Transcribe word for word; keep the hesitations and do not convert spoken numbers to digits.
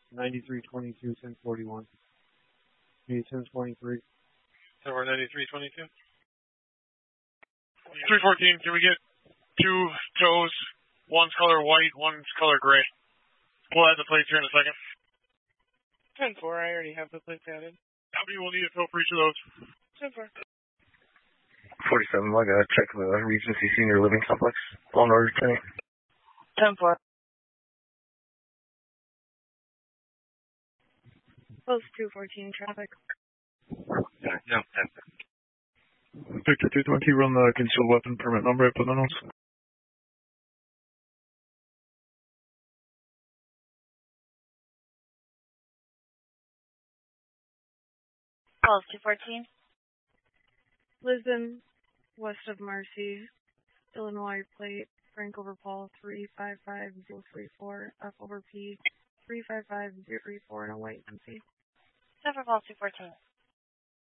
ninety-three twenty-two, ten forty-one. Maybe ten twenty-three. Tower ninety-three twenty-two. three fourteen, can we get two toes? One's color white, one's color gray. We'll add the plates here in a second. ten four, I already have the plates added. How many will need a tow for each of those? ten four. forty-seven, I gotta check the Regency Senior Living Complex. On order tonight. ten four. Post two fourteen traffic. Yeah, yeah, ten four. Victor two twenty, run the concealed weapon permit number at Bananas. Pulse two fourteen. Lisbon, west of Marcy, Illinois plate, Frank over Paul, three five five zero three four, F over P, three five five zero three four, and a white M C. Denver Pulse two fourteen.